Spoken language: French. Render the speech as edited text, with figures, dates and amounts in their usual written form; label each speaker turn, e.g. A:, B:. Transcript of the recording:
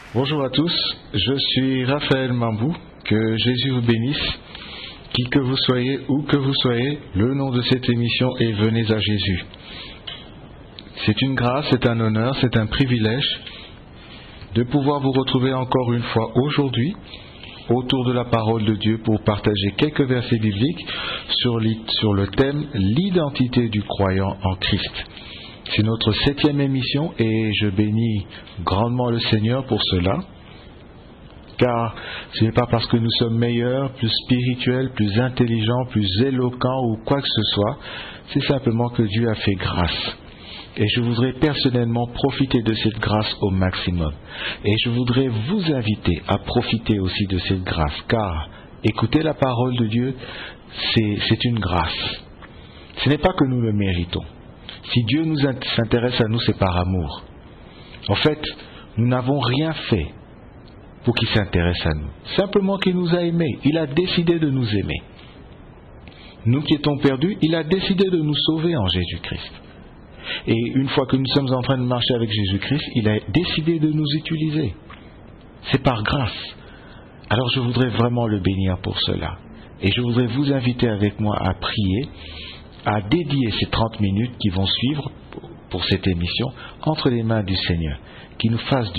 A: Bonjour à tous, je suis Raphaël Mambou, que Jésus vous bénisse, qui que vous soyez, où que vous soyez, le nom de cette émission est Venez à Jésus. C'est une grâce, c'est un honneur, c'est un privilège de pouvoir vous retrouver encore une fois aujourd'hui autour de la parole de Dieu pour partager quelques versets bibliques sur le thème l'identité du croyant en Christ. C'est notre 7e émission et je bénis grandement le Seigneur pour cela, car ce n'est pas parce que nous sommes meilleurs, plus spirituels, plus intelligents, plus éloquents ou quoi que ce soit, c'est simplement que Dieu a fait grâce. Et je voudrais personnellement profiter de cette grâce au maximum. Et je voudrais vous inviter à profiter aussi de cette grâce, car écouter la parole de Dieu, c'est une grâce. Ce n'est pas que nous le méritons. Si Dieu s'intéresse à nous, c'est par amour. En fait, nous n'avons rien fait pour qu'il s'intéresse à nous. Simplement qu'il nous a aimés. Il a décidé de nous aimer. Nous qui étions perdus, il a décidé de nous sauver en Jésus-Christ. Et une fois que nous sommes en train de marcher avec Jésus-Christ, il a décidé de nous utiliser. C'est par grâce. Alors je voudrais vraiment le bénir pour cela. Et je voudrais vous inviter avec moi à prier, à dédier ces 30 minutes qui vont suivre pour cette émission entre les mains du Seigneur, qui nous fasse